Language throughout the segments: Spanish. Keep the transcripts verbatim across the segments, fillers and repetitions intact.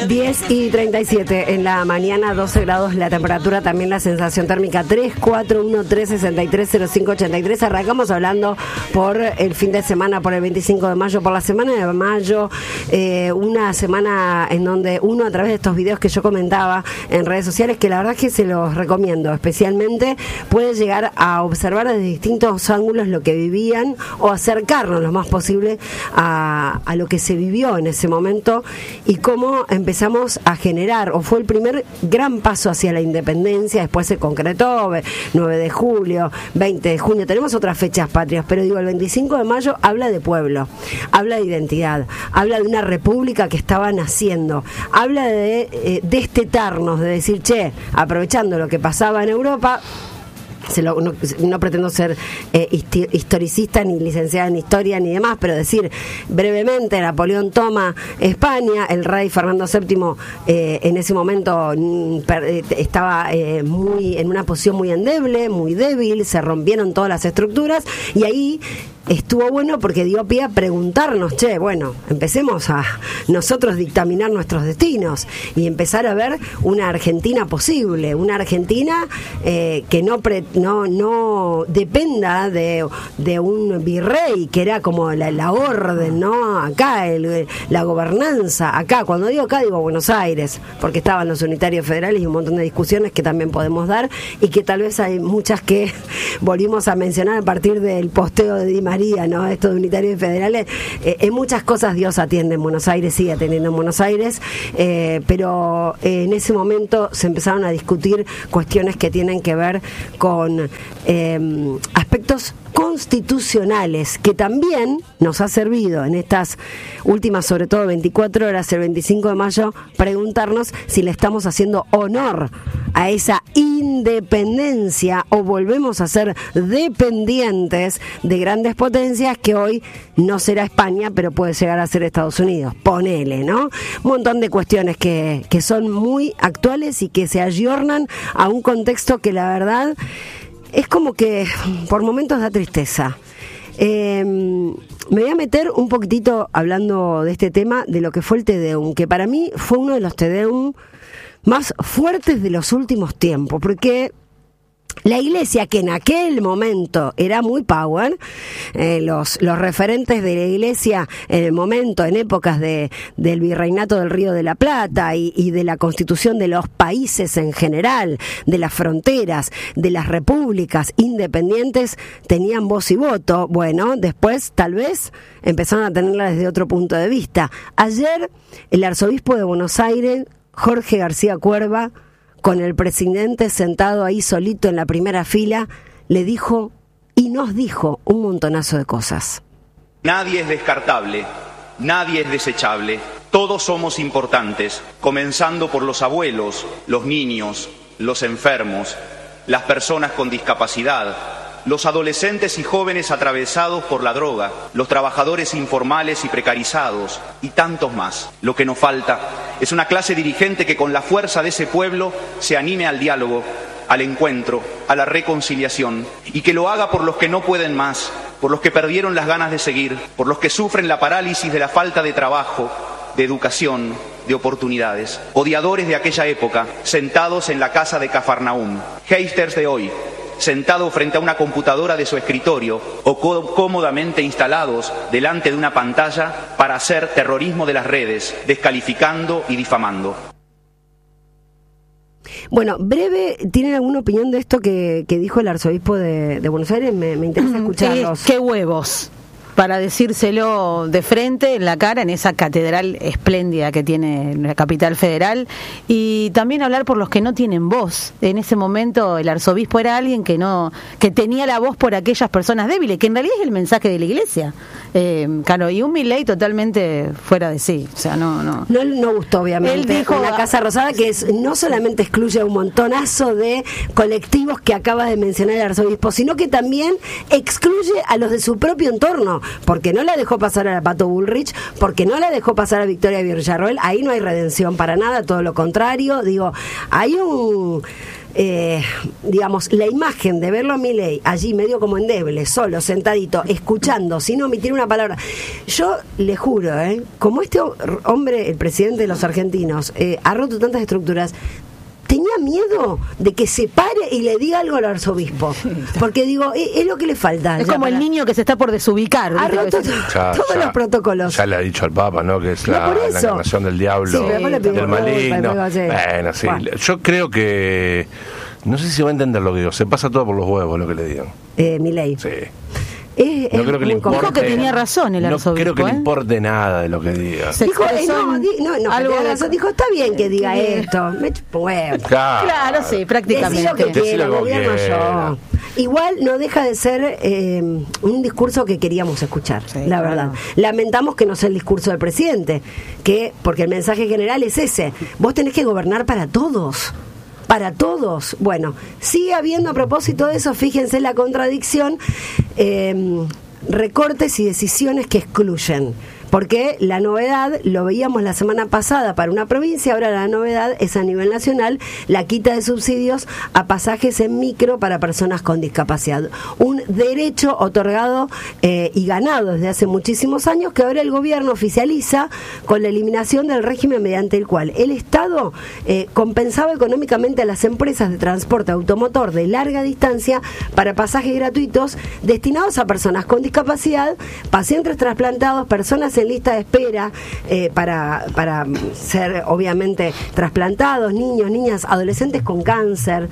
diez y treinta y siete en la mañana, doce grados la temperatura, también la sensación térmica tres cuatro uno tres seis tres cero cinco ocho tres. Arrancamos hablando por el fin de semana, por el veinticinco de mayo, por la semana de mayo, eh, una semana en donde uno, a través de estos videos que yo comentaba en redes sociales, que la verdad es que se los recomiendo, especialmente puede llegar a observar desde distintos ángulos lo que vivían o acercarnos lo más posible a, a lo que se vivió en ese momento y cómo empezamos a generar, o fue el primer gran paso hacia la independencia. Después se concretó nueve de julio, veinte de junio, tenemos otras fechas patrias, pero digo, el veinticinco de mayo habla de pueblo, habla de identidad, habla de una república que estaba naciendo, habla de eh, destetarnos, de decir, che, aprovechando lo que pasaba en Europa. Se lo, no, no pretendo ser eh, historicista ni licenciada en historia ni demás, pero decir brevemente, Napoleón toma España, el rey Fernando séptimo eh, en ese momento mm, per, eh, estaba eh, muy en una posición muy endeble, muy débil, se rompieron todas las estructuras y ahí estuvo bueno porque dio pie a preguntarnos, che, bueno, empecemos a nosotros dictaminar nuestros destinos y empezar a ver una Argentina posible, una Argentina eh, que no pre, no no dependa de, de un virrey, que era como la, la orden, ¿no? Acá, el, la gobernanza, acá, cuando digo acá digo Buenos Aires, porque estaban los unitarios federales y un montón de discusiones que también podemos dar y que tal vez hay muchas que volvimos a mencionar a partir del posteo de Di María, ¿no? Esto de unitarios y federales, eh, en muchas cosas Dios atiende en Buenos Aires, sigue atendiendo en Buenos Aires, eh, pero eh, en ese momento se empezaron a discutir cuestiones que tienen que ver con eh, aspectos constitucionales, que también nos ha servido en estas últimas, sobre todo veinticuatro horas, el veinticinco de mayo, preguntarnos si le estamos haciendo honor a esa independencia o volvemos a ser dependientes de grandes potencias que hoy no será España, pero puede llegar a ser Estados Unidos. Ponele, ¿no? Un montón de cuestiones que, que son muy actuales y que se ayornan a un contexto que la verdad es como que por momentos da tristeza. Eh, me voy a meter un poquitito hablando de este tema, de lo que fue el Te Deum, que para mí fue uno de los Te Deum más fuertes de los últimos tiempos, porque la iglesia, que en aquel momento era muy power, eh, los, los referentes de la iglesia en el momento, en épocas de, del virreinato del Río de la Plata y, y de la constitución de los países en general, de las fronteras, de las repúblicas independientes, tenían voz y voto. Bueno, después tal vez empezaron a tenerla desde otro punto de vista. Ayer el arzobispo de Buenos Aires, Jorge García Cuerva, con el presidente sentado ahí solito en la primera fila, le dijo y nos dijo un montonazo de cosas. Nadie es descartable, nadie es desechable, todos somos importantes, comenzando por los abuelos, los niños, los enfermos, las personas con discapacidad, los adolescentes y jóvenes atravesados por la droga, los trabajadores informales y precarizados, y tantos más. Lo que nos falta es una clase dirigente que con la fuerza de ese pueblo se anime al diálogo, al encuentro, a la reconciliación, y que lo haga por los que no pueden más, por los que perdieron las ganas de seguir, por los que sufren la parálisis de la falta de trabajo, de educación, de oportunidades. Odiadores de aquella época, sentados en la casa de Cafarnaúm, haters de hoy, sentado frente a una computadora de su escritorio o cómodamente instalados delante de una pantalla para hacer terrorismo de las redes, descalificando y difamando. Bueno, breve, ¿tienen alguna opinión de esto que, que dijo el arzobispo de, de Buenos Aires? Me, me interesa escucharlos. ¿Qué, qué huevos? Para decírselo de frente, en la cara, en esa catedral espléndida que tiene la capital federal, y también hablar por los que no tienen voz. En ese momento el arzobispo era alguien que no que tenía la voz por aquellas personas débiles, que en realidad es el mensaje de la iglesia. Eh, claro, y un Milei totalmente fuera de sí, o sea, no no no, no gustó, obviamente. Él dijo la Casa Rosada, que es, no solamente excluye a un montonazo de colectivos que acaba de mencionar el arzobispo, sino que también excluye a los de su propio entorno. porque no la dejó pasar a la Pato Bullrich, porque no la dejó pasar a Victoria Villarroel, ahí no hay redención para nada, todo lo contrario. Digo, hay un... Eh, digamos, la imagen de verlo a Milei allí medio como endeble, solo, sentadito, escuchando, sin omitir una palabra. Yo le juro, ¿eh? Como este hombre, el presidente de los argentinos, eh, ha roto tantas estructuras, tenía miedo de que se pare y le diga algo al arzobispo. Porque digo, es, es lo que le falta. Es como para... el niño que se está por desubicar. Ha roto ya, todos ya, los protocolos. Ya le ha dicho al Papa, ¿no? Que es la, la encarnación del diablo, sí, del maligno. Bueno, sí. Bueno. Yo creo que... No sé si se va a entender lo que digo. Se pasa todo por los huevos lo que le digan. Eh, Milei. Sí. Es, no es creo que le importe. Dijo que tenía razón el arzobispo. No creo que ¿eh? le importe nada de lo que diga. Dijo, eh, no, di, no, no, algo de... razón, dijo, está bien que diga esto. Me chupo huevo. Claro, claro, sí, prácticamente. Decí lo que quiera, gobierno yo. Igual no deja de ser eh, un discurso que queríamos escuchar, sí, la claro. verdad. Lamentamos que no sea el discurso del presidente, que porque el mensaje general es ese. Vos tenés que gobernar para todos. Para todos. Bueno, sigue habiendo a propósito de eso, fíjense la contradicción, eh, recortes y decisiones que excluyen. Porque la novedad, lo veíamos la semana pasada para una provincia, ahora la novedad es a nivel nacional, la quita de subsidios a pasajes en micro para personas con discapacidad. Un derecho otorgado eh, y ganado desde hace muchísimos años que ahora el gobierno oficializa con la eliminación del régimen mediante el cual el Estado eh, compensaba económicamente a las empresas de transporte automotor de larga distancia para pasajes gratuitos destinados a personas con discapacidad, pacientes trasplantados, personas en lista de espera eh, para, para ser obviamente trasplantados, niños, niñas, adolescentes con cáncer,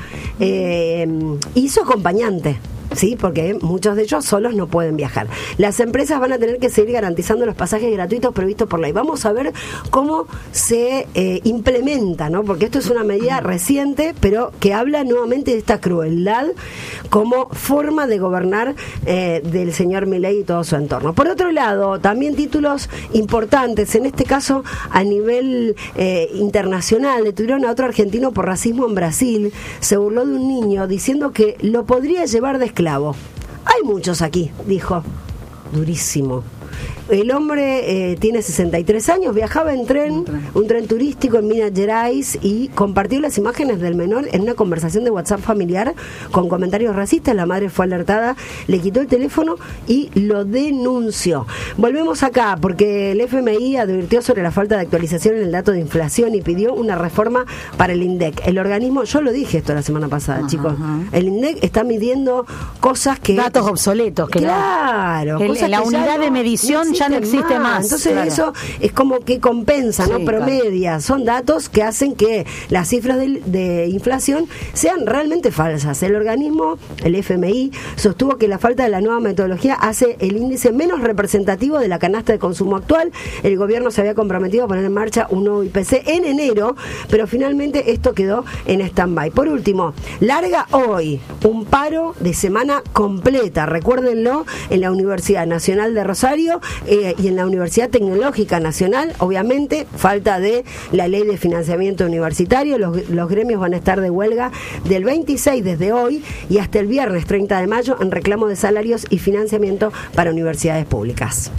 eh, y su acompañante. Sí, porque muchos de ellos solos no pueden viajar. Las empresas van a tener que seguir garantizando los pasajes gratuitos previstos por ley. Vamos a ver cómo se eh, implementa, ¿no? Porque esto es una medida reciente, pero que habla nuevamente de esta crueldad como forma de gobernar eh, del señor Milei y todo su entorno. Por otro lado, también títulos importantes, en este caso a nivel eh, internacional. Detuvieron a otro argentino por racismo en Brasil. Se burló de un niño diciendo que lo podría llevar de esclavo. Hay muchos aquí, dijo. Durísimo. El hombre eh, tiene sesenta y tres años, viajaba en tren, un tren, un tren turístico en Minas Gerais y compartió las imágenes del menor en una conversación de WhatsApp familiar con comentarios racistas. La madre fue alertada, le quitó el teléfono y lo denunció. Volvemos acá porque el F M I advirtió sobre la falta de actualización en el dato de inflación y pidió una reforma para el INDEC. El organismo, yo lo dije esto la semana pasada, ajá, chicos, el INDEC está midiendo cosas que... Datos obsoletos. Que claro. No, el, la unidad de medición no ya no existe más. más. Entonces claro. eso es como que compensa, sí, ¿no? Promedia. Claro. Son datos que hacen que las cifras de, de inflación sean realmente falsas. El organismo, el F M I, sostuvo que la falta de la nueva metodología hace el índice menos representativo de la canasta de consumo actual. El gobierno se había comprometido a poner en marcha un nuevo I P C en enero, pero finalmente esto quedó en stand-by. Por último, larga hoy un paro de semana completa, recuérdenlo, en la Universidad Nacional de Rosario eh, y en la Universidad Tecnológica Nacional. Obviamente, falta de la ley de financiamiento universitario. Los, los gremios van a estar de huelga del veintiséis desde hoy y hasta el viernes treinta de mayo en reclamo de salarios y financiamiento para universidades públicas.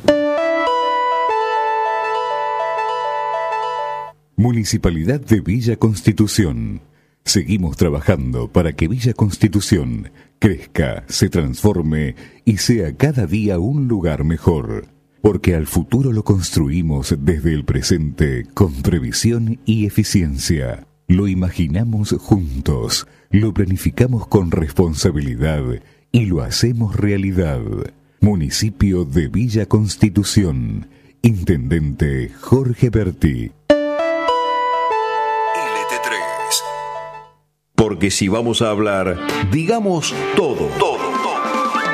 Municipalidad de Villa Constitución. Seguimos trabajando para que Villa Constitución crezca, se transforme y sea cada día un lugar mejor. Porque al futuro lo construimos desde el presente con previsión y eficiencia. Lo imaginamos juntos, lo planificamos con responsabilidad y lo hacemos realidad. Municipio de Villa Constitución. Intendente Jorge Berti. Porque si vamos a hablar, digamos todo, todo.